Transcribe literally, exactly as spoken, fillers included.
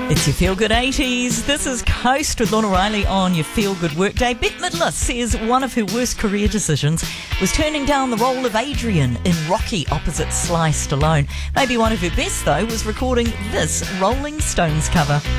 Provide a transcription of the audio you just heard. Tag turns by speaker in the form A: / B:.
A: It's your Feel Good eighties. This is Coast with Lorna Riley on your Feel Good Workday. Bette Midler says one of her worst career decisions was turning down the role of Adrian in Rocky opposite Sly Stallone. Maybe one of her best, though, was recording this Rolling Stones cover.